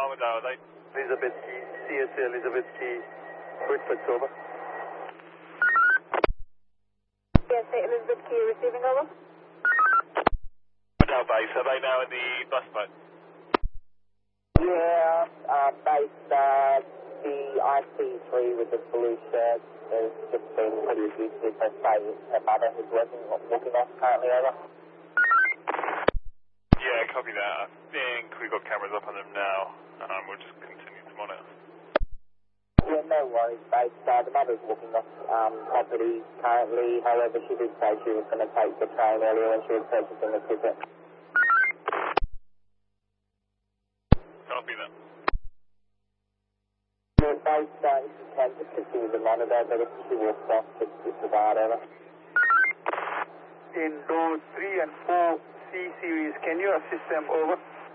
Armadale, are they? Elizabeth Key, CSA Elizabeth Key, Whitford, over. CSA Elizabeth Key receiving, over. Armadale base, are they now in the bus boat? Yeah, base, the IC3 with the blue shirt has just been pretty abusive. They say her mother who's walking off currently, over. Yeah, copy that. I think we've got cameras up on them now. We'll just continue to monitor. Yeah, no worries, base. The mother's walking off property currently. However, she did say she was going to take the train earlier when she was purchasing the ticket. Copy that. Yeah, base, if you can, just continue to monitor, but if she walks off, just disregard, over. In doors 3 and 4 C series, can you assist them, over?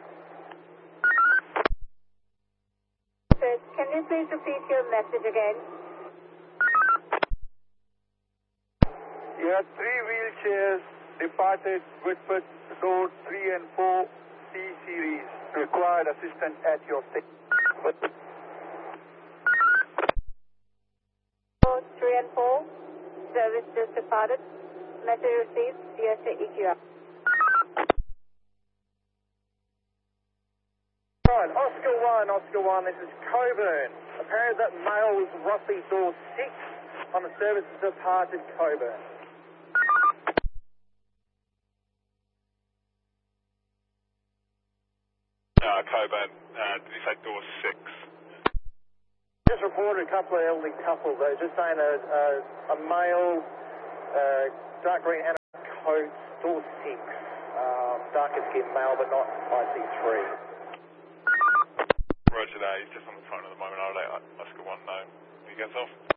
Sir, can you please repeat your message again? You have 3 wheelchairs departed Whitford, doors 3 and 4 C series. Required assistance at your station. 3 and 4, service just departed. Message received, CSA EQR. Right, Oscar 1, this is Coburn. Apparently that male was roughly door 6 on the service departed Coburn. Coburn, did you say door 6? Just reported a couple of elderly couples. They were just saying a male, dark green and a coat, door 6, darker skin male but not IC3. Roger that, he's just on the phone at the moment. I'll let Oscar 1 know. He gets off.